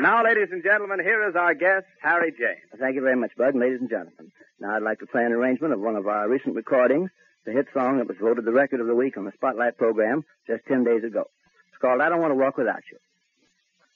And now, ladies and gentlemen, here is our guest, Harry James. Thank you very much, Bud, ladies and gentlemen. Now I'd like to play an arrangement of one of our recent recordings, the hit song that was voted the record of the week on the Spotlight program just 10 days ago. It's called I Don't Want to Walk Without You.